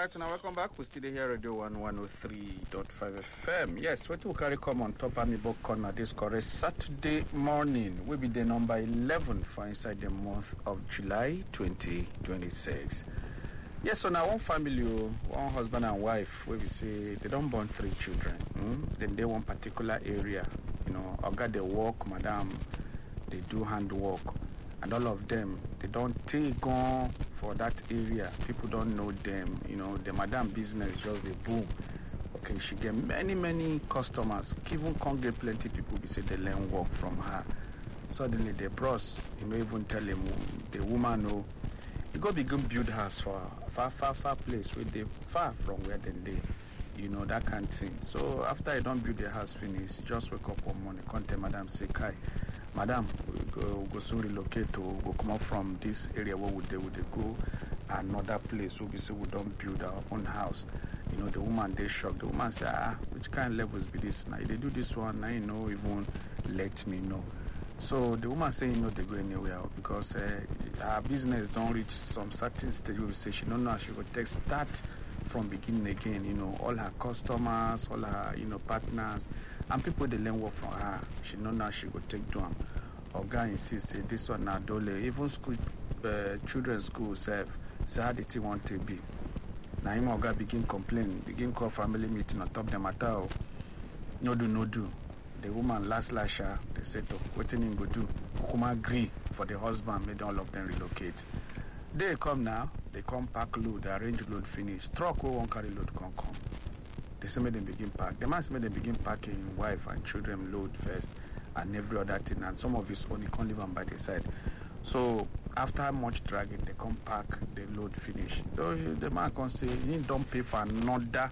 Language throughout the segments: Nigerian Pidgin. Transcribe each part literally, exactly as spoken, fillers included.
right, now welcome back. We still here Radio one one oh three point five F M. Yes, what will carry come on top of me book corner this correct Saturday morning. Will be the number eleven for inside the month of July twenty twenty-six. Yes, so now one family, one husband and wife, where we say they don't born three children. Hmm? Then they one particular area, you know, I got the work, madam, they do hand work. And all of them, they don't take on for that area. People don't know them. You know, the madam business just a boom. Okay, she get many, many customers. Even can't get plenty people who say they learn work from her. Suddenly the bros, you know, even tell him, the woman know, you go begin build house for far, far, far place where they far from where they they, you know, that kind of thing. So after I don't build the house finish, just wake up one morning, come tell madam, say, Kai, madam, we go, we go soon relocate to go come out from this area where would they would they go another place where we say we don't build our own house. You know, the woman they shocked. The woman say, ah, which kind of levels be this now? If they do this one, now you know, even let me know. So the woman say, you know, they go anywhere because uh, her business don't reach some certain stage where we say she don't know how she would take start from beginning again. You know, all her customers, all her, you know, partners. And people they learn work from her. She know now she go take to them. Oga insists say this one now dole. Even school, uh, children's school self say how the thing want to be. Now him Oga begin complain, begin call family meeting on top the matter. No do no do. The woman last last year they said to what him go do. Kuma agree for the husband made all of them relocate. They come now. They come pack load, arrange load finish. Truck will won't carry load can come. They say make them begin pack. The man say make them begin packing wife and children load first and every other thing. And some of his only can't leave them by the side. So after much dragging, they come pack the load finish. So the man can say he don't pay for another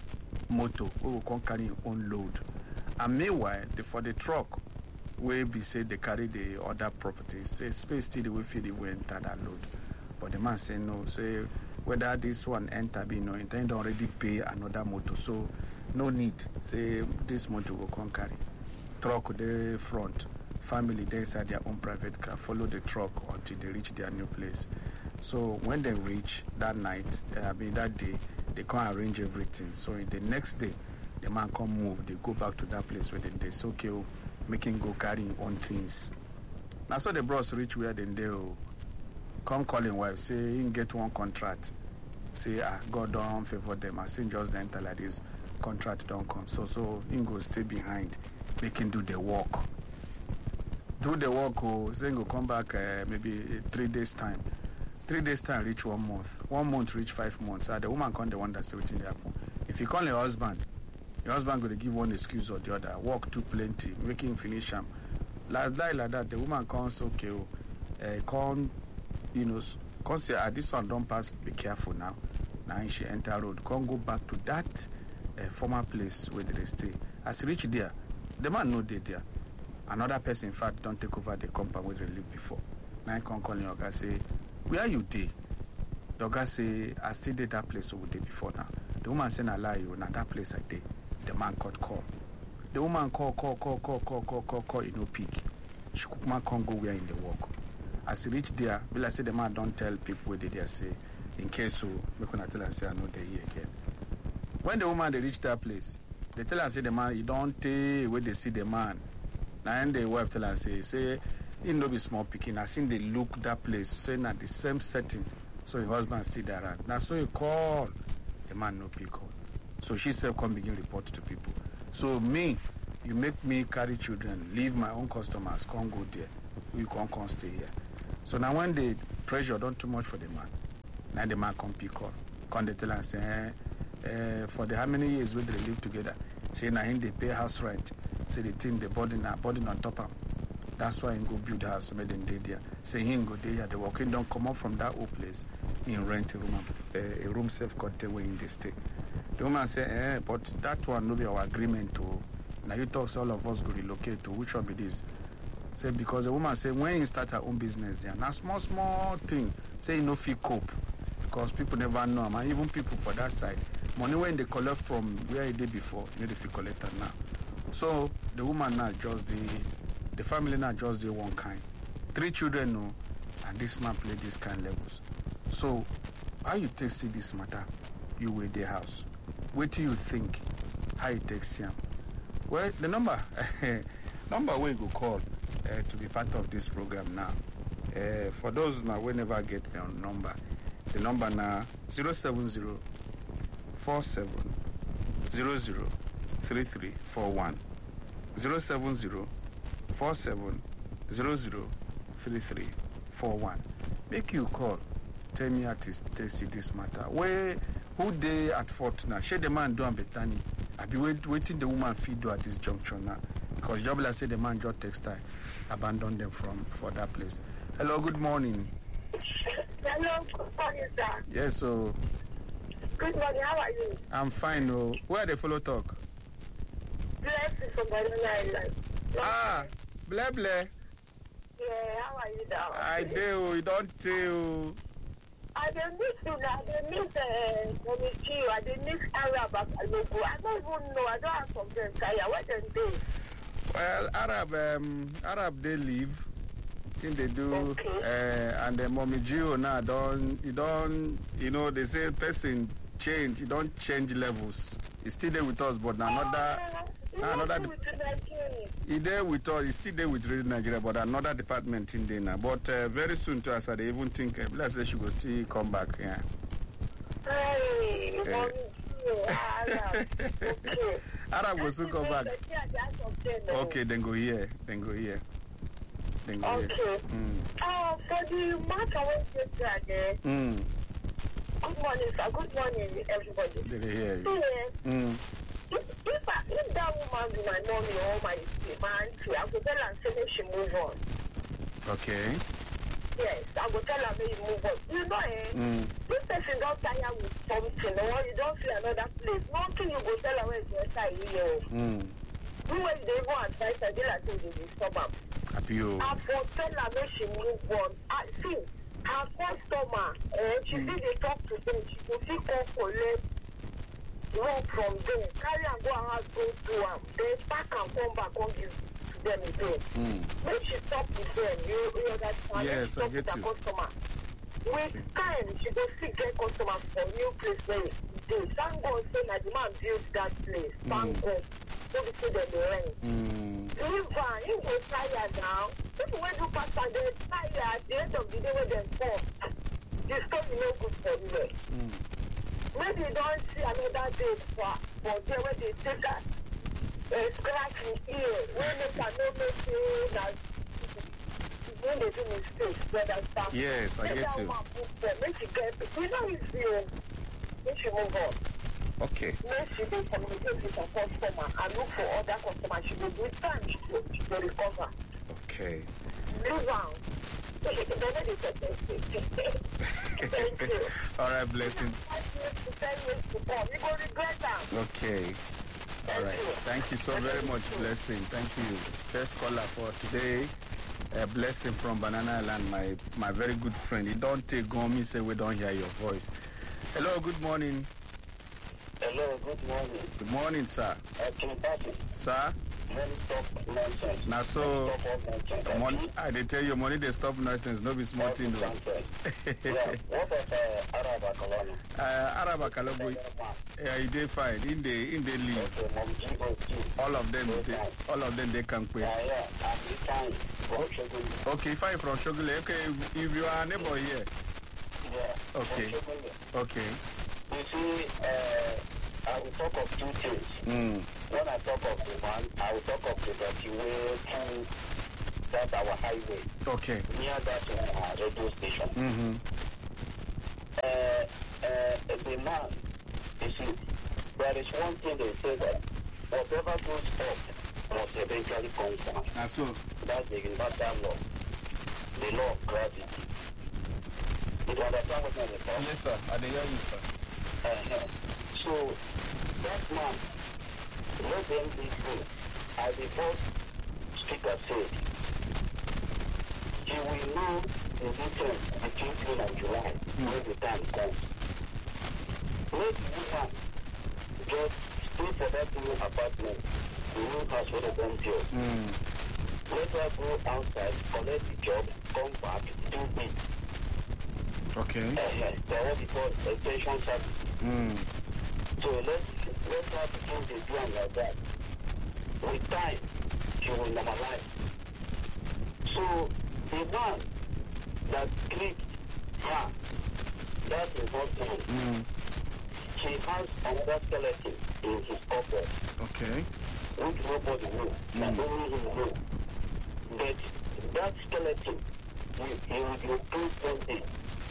motor who will come carry his own load. And meanwhile, the, for the truck, where be say they carry the other properties, say space still the way feel the way enter that load. But the man say no, say whether this one enter be no intend already pay another motor, so no need. Say this motor will come carry. Truck the front, family they inside their own private car, follow the truck until they reach their new place. So when they reach that night, uh, I mean that day, they can't arrange everything. So in the next day, the man come move, they go back to that place where they, they say okay, oh, making go carry on things. Now so the bros reach where they they oh, come calling wife, say he get one contract. Say ah, God don't favor them. I say just the enter like this, contract don't come. So so he go stay behind, make him do the work. Do the work, oh, say he go come back uh, maybe three days time. Three days time reach one month. One month reach five months. Ah, the woman come the one that say waiting happen. If you call your husband, your husband going to give one excuse or the other. Work too plenty, make him finish him. Last day like that, the woman comes okay, oh, uh, come, you know, come say, ah, this one don't pass, be careful now. Now she enter road, come go back to that uh, former place where they stay. As he reach there, the man know they there. Another person, in fact, don't take over the compound where they live before. Now he come calling your guy, say, where you dey? The guy say, I still did that place over there before now. The woman say, I lie you, now that place I did. The man got call. The woman call, call, call, call, call, call, call, call, you know, pick. She could man can't go where in the work. As he reach there, will I say the man don't tell people where they there say, in case so, we can tell her say I know they here again. When the woman they reach that place, they tell her say the man, you don't take where they see the man. Now and the wife tell her say, say, he no be small picking. I seen they look that place, saying at the same setting. So your husband still there around. Now so you call, the man no pick up. So she said, come begin report to people. So me, you make me carry children, leave my own customers, can't go there. You can't come stay here. So now when the pressure don't too much for the man, now the man come pick up. Come they tell and say, eh, eh, for the how many years will they live together? Say now him they pay house rent. Say the thing they burden, burden on top of him. That's why he go build house, so make them day there. Say him go there, the working don't come up from that old place. He rent a room, uh, a room self-contained where in the stay. The woman say, eh, but that one no be our agreement to. Now you talk, so all of us go relocate to. Which one be this? Say because the woman say when you start her own business there, now small small thing. Say you no fit cope because people never know, and even people for that side, money when they collect from where they did before, you know they fit collect it now. So the woman now just the, the family now just the one kind. Three children know, and this man play this kind levels. So how you take see this matter? you with the house. What do you think? How it takes him? Well, the number, number where you go call uh, to be part of this program now. Uh, for those now we never get the number, the number now zero seven zero four seven zero zero three three four one zero seven zero four seven zero zero three three four one. Make you call. Tell me how to see this matter. Where who they at fault now? Share the man do and betani. I be wait, waiting the woman feed do at this junction now. Because Jobla said the man just textile abandon them from for that place. Hello, good morning. Hello, good morning, sir. Yes, so Good morning, how are you? I'm fine. Oh, where they follow talk? Blessing from Banana Island. Ah, blah blah. Yeah, how are you now? I do. You don't tell. I don't miss you now. I don't miss uh, Momiji. I don't miss Arab at logo. I don't even know. I don't have some friends. What then they? Well, Arab, um, Arab they leave. Thing they do, Okay. uh, and the mommy Gio now don't. You don't. You know they say person change. You don't change levels. He's still there with us, but another. Uh, another. He there with us. He's still there with Radio Nigeria, but another department in there now. But uh, very soon to us, I even think. Uh, let's say she will still come back. Yeah. Hey, Eh. Mommy Gio, Arab. Okay. Arab will soon come back. Okay, then go here. Then go here. Then go here. Okay. Mm. Uh, for the match I want to say again. Mm. Good morning, sir. Good morning, everybody. Did he hear you? Yeah. Mm. If, if, I, if that woman be my mommy or my, my auntie, I go tell her and say make she move on. Okay. Yes, I go tell her make you move on. You know, eh? Mm. This person don't tire with something or you don't see another place. Nothing you go tell her when you enter here. Mm. You when they even advise her, they like say they disturb her. Happy you. I for tell her make she move on. I see her customer, eh, she mm. see they talk to them, she go see come collect work from them, carry and go and house go to them, then pack and come back and give to them again. Mm. Make she stop with them, you, you understand? Yes, Make she stop I get with her you. customer. With time, she go see get customers for new place where it dey. Thank God say na the man build that place. Thank Mm. God. So we say them dey rent. Mm. Leave her, him go tire now. People wey do pastor dey tire at the end of the day when dem come. The story no good for you. Mm. Maybe you don't see another day for for there where they take a uh, scratch in ear. When they can no make say na when they do mistake, you understand? Yes, I Make get that you. woman move them. Make she get. You know if you make she move on. Okay. Make she dey communicate with her customer and look for other customers. She go with time she go she go recover. Okay. Leave am. They no dey Thank you. All right, blessing. Five years to ten years to come, you go regret am. Okay. All Thank right. you. Thank you so very much, blessing. Thank you. First caller for today. A blessing from Banana Island, my my very good friend. You don't take on me say we don't hear your voice. Hello, good morning. Hello, good morning. Good morning, sir. Uh, Kimpati, Sir, money stop nonsense. now so Money stop all nonsense. money, I dey tell you, money they stop nonsense, no be small All thing. though. nonsense. Yeah, what of uh, Arab Akalani? Uh, Arab Akalogo, yeah, he dey fine. In the in the league, Okay, Mom Jibo too. all of them, they, all of them they can play. Yeah, yeah, at the time, from Shoguli. Okay, fine from Shogule. Okay, if you are a neighbor here, Yeah, Okay. from Shoguli. okay. You see, uh, I will talk of two things. Mm. When I talk of the one, I will talk of the dirty way to that our highway, Okay. near that uh, radio station. Mm-hmm. Uh, uh, the man, you see, there is one thing they say that whatever goes up must eventually come down. And so, That's the universal law, the law of gravity. You understand what I'm saying? yes, sir. I dey hear you, sir. Uh-huh. So, that man, let them be good. As the first speaker said, he will know the difference between June and July when the time comes. Let the woman just stay for that new apartment, the new house where they don't build. Mm. Let her go outside, collect the job, come back, do it. Okay. Uh, they are what we call extension service. Mm. So let's let's have things they do and like that. With time, she will normalize. So the man that clicked her, that's the husband. Mm. She has another skeleton in his cupboard, Okay. which nobody knows, that Mm. only him knows. But that skeleton, he, he will be approved one day.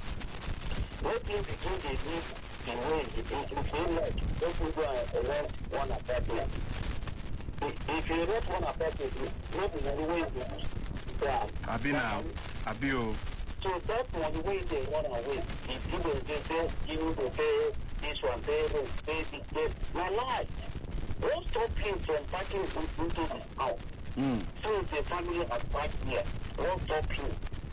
Let him begin to live the way it is. If you like, let him go and rent one apartment. If, if you rent one apartment, maybe the way it is. Yeah. Abi now. Abi o. So that money wey dey run away, if you go dey say you need to pay this one, pay rent, pay this, pay na lie. Don't stop him from packing into his house. Mm. Since the family has packed here, don't stop him.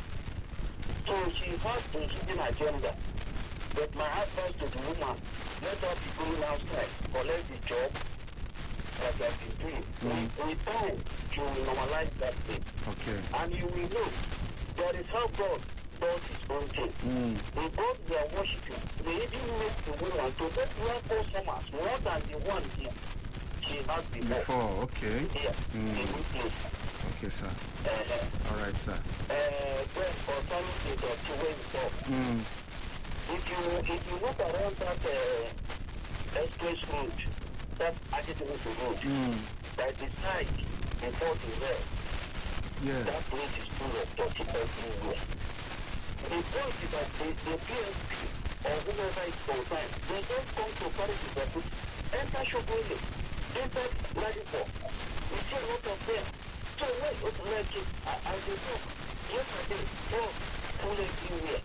So she has a hidden agenda. But my advice to the woman, let her be going outside, collect the job that they have been doing. Mm. With, with time, she will normalize that thing. Okay. And you will know that is how God does his own thing. Mm. The God they are worshiping, they even make the woman to get more customers, more than the one he, she has before. Before, okay. Here, Mm. in this place. Okay, sir. Uh-huh. All right, sir. Uh, then, concerning the doctor way before, Mm. if you, if you look around that uh, express road, that Ajitimisi road, Mm. by the side, before the well, Yeah. that place is full of dirty everywhere. The point is that the, the P S P or whoever is concerned, they don't come to carry the dirty. Enter Shogunle, enter Ladipo. We see a lot of them. So when it's like it, as they talk, yesterday, drugs full everywhere.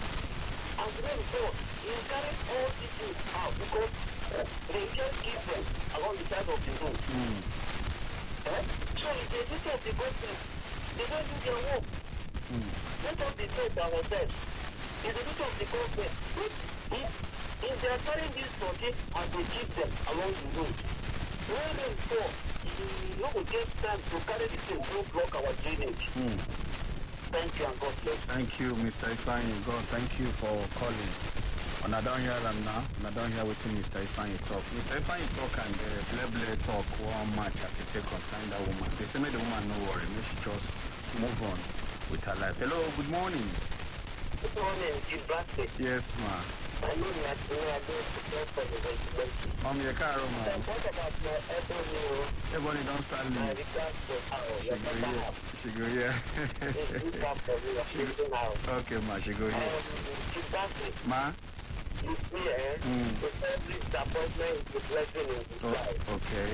And then God, he carry all these things out because uh, they just give them along the side of the road. Mm. Eh? So if they take of the government, they don't do their work. Mm. Let us decide ourselves. It's the duty of the government. If, if, if they are carrying this project and they keep them along the road, when rain fall, you no go get time to carry the thing to block our drainage. Mm. Thank you and God bless. Thank you, Mister Ifeanyi. God, thank you for calling. And I don't hear them now. And I don't hear what Mister Ifeanyi talk. Mister Ifeanyi talk and uh, play play talk one match as it take concern that woman. They say make the woman no worry. Make she just move on with her life. Hello, good morning. Good morning, Gilbert. Yes, ma. I know that you are going to pray for the residents. I'm your car, ma. So what about my Ebony? Everybody don't start I leave. regard to how She your go mother here. has. She go here. It's good time for you. I'm She go- listening now. Okay, ma. She go Um, here. Gilbert, Ma. you see, eh? Mm. The every disappointment is a blessing in Oh, disguise. okay.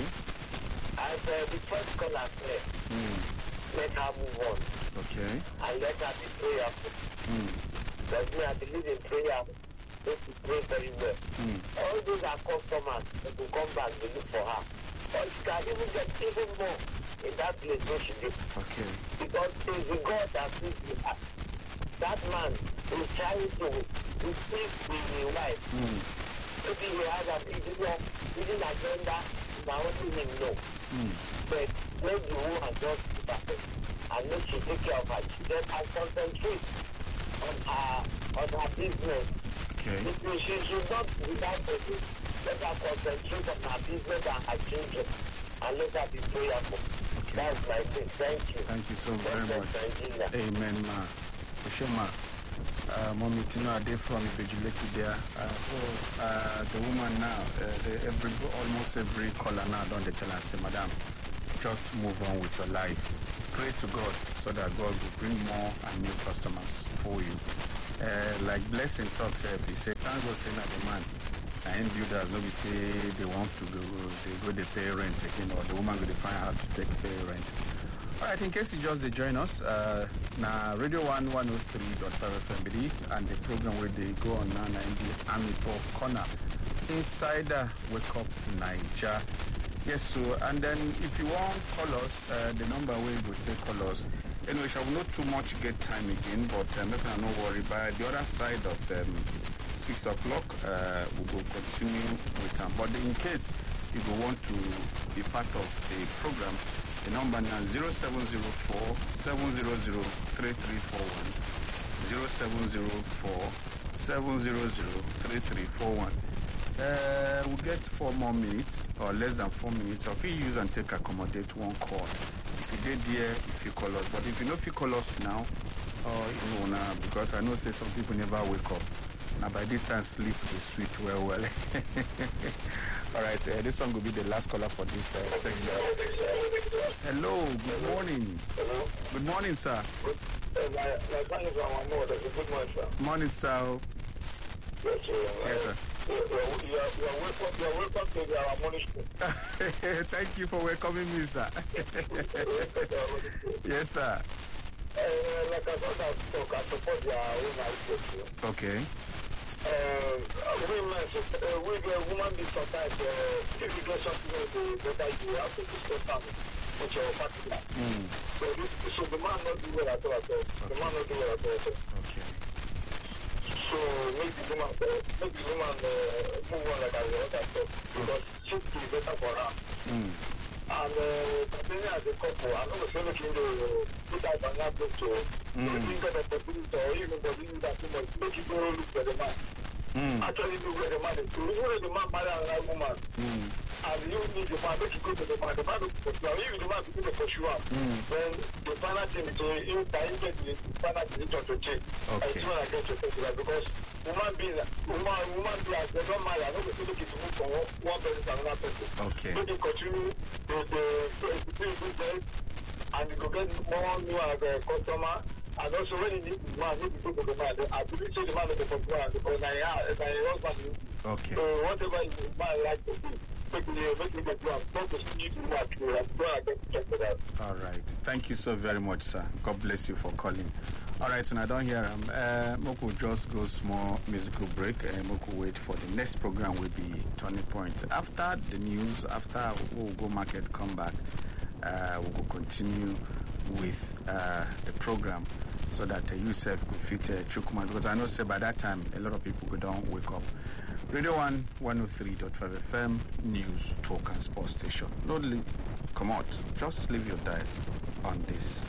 As uh, the first caller said, Mm. let her move on Okay. and let her be prayerful. Mm. Because me, I believe in prayer. If you pray very well. Mm. All these are customers that will come back to look for her. Or she can even get even more in that place where she lives. Okay. Because it's the God that sees the heart. That man is trying to receive the wife. Mm. Maybe he has an hidden, hidden agenda, but only him know. Mm. But let the woman just keep her and make she take care of her children and concentrate on her on her business. Okay. If she should not be that person, let her concentrate on her business and her children and let her be prayerful. Okay. That's my thing. Thank you. Thank you so very God much. bless Nigeria. Amen, ma. Oshema. Uh, Mommy Tino Ade from Ibejuleki there. Uh, so uh, the woman now, uh, the, every almost every caller now don't they tell us, say, Madam, just move on with your life. Pray to God so that God will bring more and new customers for you. Uh, like Blessing talks, uh, he said, thank God say that the man, and builders, maybe say they want to go, they go they pay rent again, or the woman go they find how to take pay rent. All right, in case you just join us, uh, now Radio One One Hundred Three Dot Five F M it is, and the program where they go on now in the Army Talk Corner inside uh, Wake Up Niger. Yes, so and then if you want call us, uh, the number where you go take call us. Anyway, shall we not too much get time again, but uh, make no worry. By the other side of um, six o'clock, uh, we will continue with them. But in case you go want to be part of the program, the number now zero seven zero four seven zero zero three three four one, zero seven zero four seven zero zero three three four one. Uh, we'll get four more minutes or less than four minutes. If you use and take accommodate one call. If you did there, if you call us. But if you know if you call us now, or you know now, because I know say some people never wake up. Now by this time sleep is sweet well well. All right, uh, this one will be the last caller for this uh, segment. Hello, good morning. Hello. Good morning, sir. Good, uh, my, my son is on my mother. Good morning, sir. Morning, sir. Yes, sir. Yes, sir. You are, you are, you are welcome. You are welcome to the, our morning school. Thank you for welcoming me, sir. Yes, sir. Uh, like I thought, I support their own ideas. Okay. Uh, women, uh, we the woman be sometimes uh, if you get something better, you have to discuss something with your partner. Mm. So, this, so the man not do well at all. At all. The man not do well at all. Okay. So make the woman, uh, make the woman uh, move on like I was talking because safety is better for her. Mm. And uh, continuing as a couple, I know we're looking to put out an update to you get an opportunity or even the opportunity that you must make you go look for the man. Mm. Actually, look where the man is. So, even if the man marry another woman, Mm. and you need the man, make you go to the man. The man will pursue you. If the man begin to pursue you, Mm. then the final thing is to you get the final decision to take. Okay. I just want to get to take that because woman being, woman, woman being, as they don't marry, I know we still looking to move from one, one person to another person. Okay. So they continue the the the business, and you go get more new as a customer. And also when you need the man, need to go to the man. I believe so the man is the customer because I have my husband. Okay. So whatever the man like to do, make me make me get one. Not to see you work. I'm going to get check for that. All right. Thank you so very much, sir. God bless you for calling. All right, and I don't hear him. Uh, Moku just goes small musical break. Uh, Moku wait for the next program will be Turning Point. After the news, after we'll go market come back, uh, we will continue with uh, the program so that uh, Yusuf could fit uh, Chukuma, because I know say by that time a lot of people go down wake up. Radio one one oh three point five F M News Talk and Sports Station. Don't leave, come out, just leave your dial on this.